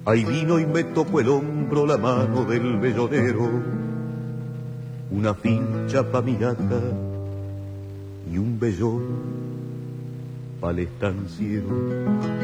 Ahí vino y me tocó el hombro la mano del vellonero, una ficha pa' mi gata y un vellón pa'l estanciero.